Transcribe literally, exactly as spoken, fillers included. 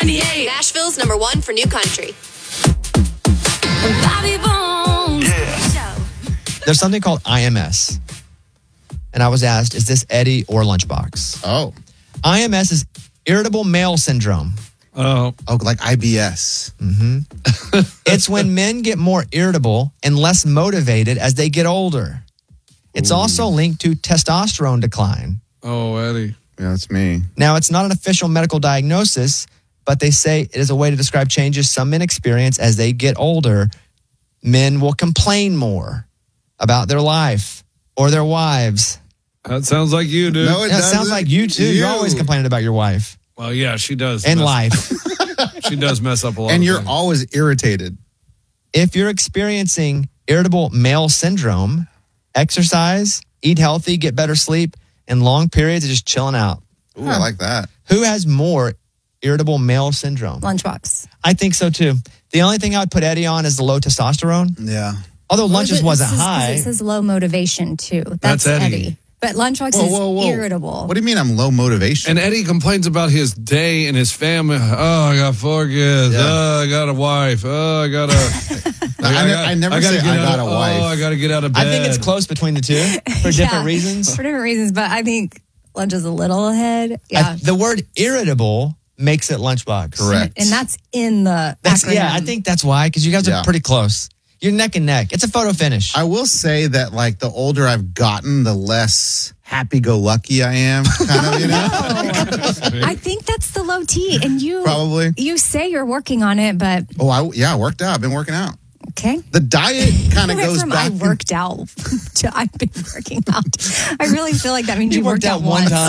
ninety-eight. Nashville's number one for new country. Bobby Bones. Yeah. There's something called I M S. And I was asked, is this Eddie or Lunchbox? Oh. I M S is irritable male syndrome. Oh. Oh, like I B S. Mm-hmm. It's when men get more irritable and less motivated as they get older. It's Ooh. also linked to testosterone decline. Oh, Eddie. Yeah, that's me. Now, it's not an official medical diagnosis, but they say it is a way to describe changes some men experience as they get older. Men will complain more about their life or their wives. That sounds like you, dude. No, it Yeah, it doesn't. sounds like you too. You. You're always complaining about your wife Well, yeah, she does. and mess- life. She does mess up a lot. And of you're things. always irritated. If you're experiencing irritable male syndrome, exercise, eat healthy, get better sleep, and long periods of just chilling out. Ooh, I like that. Who has more irritable male syndrome? Lunchbox. I think so too. The only thing I would put Eddie on is the low testosterone. Yeah. Although lunches This wasn't is 'cause high. It says low motivation too. That's, That's Eddie. Eddie. But Lunchbox Whoa, is whoa, whoa. irritable. What do you mean I'm low motivation? And Eddie complains about his day and his family. Oh, I got four kids. Yeah. Oh, I got a wife. Oh, I got a. I, ne- I never gotta say get I out got of- a wife. Oh, I got to get out of bed. I think it's close between the two for different Yeah, reasons. For different reasons, but I think Lunch is a little ahead. Yeah. I- the word irritable makes it lunchbox. Correct. And that's in the That's, acronym. yeah, I think that's why, because you guys Yeah. are pretty close. You're neck and neck. It's a photo finish. I will say that, like, the older I've gotten, the less happy-go-lucky I am. Kind of, you know? I think that's the low T. And you Probably. you say you're working on it, but Oh, I, yeah, I worked out. I've been working out. okay. The diet kind of Went goes from back. I worked out to I've been working out. I really feel like that means you, You worked out one once. time.